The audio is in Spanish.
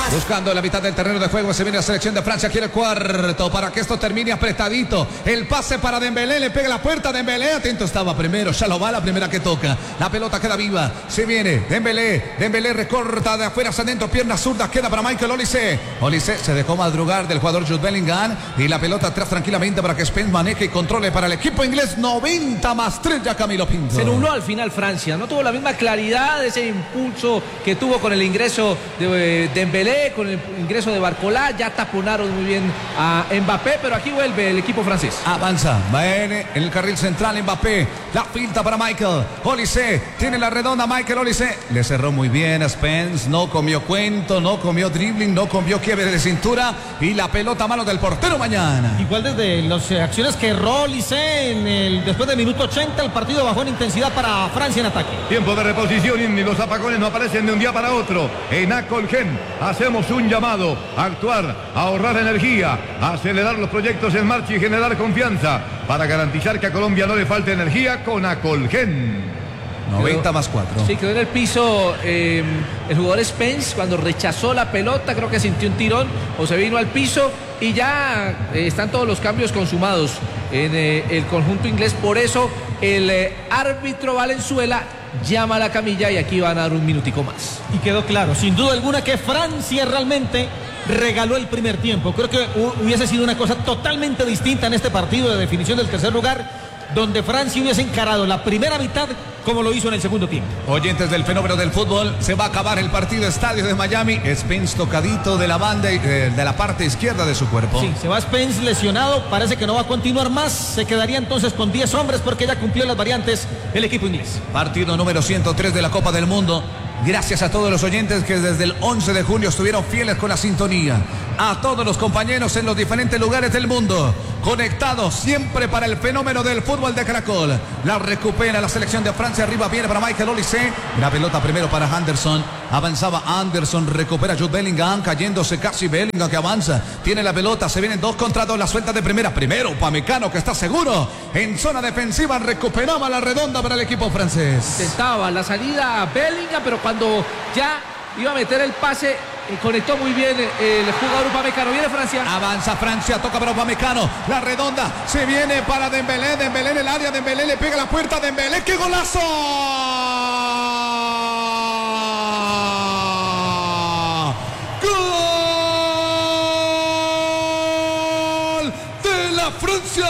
Buscando la mitad del terreno de juego, se viene la selección de Francia, quiere el cuarto para que esto termine apretadito. El pase para Dembélé, le pega la puerta, Dembélé, atento estaba primero, Chalobah la primera que toca. La pelota queda viva, se viene Dembélé recorta de afuera hacia adentro, pierna zurda, queda para Michael Olise. Olise se dejó madrugar del jugador Jude Bellingham y la pelota atrás tranquilamente para que Spence maneje y controle para el equipo inglés. 90+3 ya Camilo Pinto. Se nubló al final Francia, no tuvo la misma claridad, ese impulso que tuvo con el ingreso de Dembélé, con el ingreso de Barcola, ya taponaron muy bien a Mbappé, pero aquí vuelve el equipo francés. Avanza, viene en el carril central Mbappé, la finta para Michael Olise, tiene la redonda Michael Olise, le cerró muy bien a Spence, no comió cuento, no comió dribbling, no comió quiebre de cintura y la pelota a mano del portero Mañana. Igual desde las acciones que erró Olise después del minuto 80, el partido bajó en intensidad para Francia en ataque. Tiempo de reposición y los apagones no aparecen de un día para otro. En Acolgen hacemos un llamado a actuar, a ahorrar energía, a acelerar los proyectos en marcha y generar confianza para garantizar que a Colombia no le falte energía con Acolgen. 90+4. Sí, quedó en el piso el jugador Spence cuando rechazó la pelota, creo que sintió un tirón o se vino al piso y ya están todos los cambios consumados en el conjunto inglés. Por eso el árbitro Valenzuela llama a la camilla y aquí van a dar un minutico más. Y quedó claro, sin duda alguna, que Francia realmente regaló el primer tiempo. Creo que hubiese sido una cosa totalmente distinta en este partido de definición del tercer lugar, donde Francia hubiese encarado la primera mitad como lo hizo en el segundo tiempo. Oyentes del fenómeno del fútbol, se va a acabar el partido. Estadio de Miami, Spence tocadito de la banda de la parte izquierda de su cuerpo. Sí, se va Spence lesionado, parece que no va a continuar más, se quedaría entonces con 10 hombres porque ya cumplió las variantes el equipo inglés. Partido número 103 de la Copa del Mundo. Gracias a todos los oyentes que desde el 11 de junio estuvieron fieles con la sintonía. A todos los compañeros en los diferentes lugares del mundo, conectados siempre para el fenómeno del fútbol de Caracol. La recupera la selección de Francia, arriba viene para Michael Olise. La pelota primero para Anderson. Avanzaba Anderson, recupera Jude Bellingham, cayéndose casi Bellingham que avanza. Tiene la pelota, se vienen 2 contra 2, la suelta de primera. Primero Upamecano que está seguro. En zona defensiva recuperaba la redonda para el equipo francés. Intentaba la salida a Bellingham, pero cuando ya iba a meter el pase, conectó muy bien el jugador Upamecano. Viene Francia. Avanza Francia, toca para Upamecano. La redonda se viene para Dembélé. Dembélé en el área. Dembélé le pega a la puerta. Dembélé, ¡qué golazo! ¡Gol de la Francia!